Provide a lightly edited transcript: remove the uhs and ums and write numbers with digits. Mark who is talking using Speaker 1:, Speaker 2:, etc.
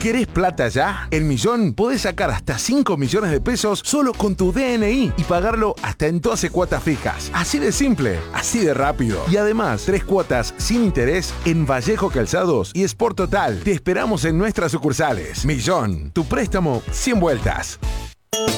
Speaker 1: ¿Querés plata ya? En Millón podés sacar hasta 5 millones de pesos solo con tu DNI y pagarlo hasta en 12 cuotas fijas. Así de simple, así de rápido. Y además, 3 cuotas sin interés en Vallejo Calzados y Sport Total. Te esperamos en nuestras sucursales. Millón, tu préstamo sin vueltas.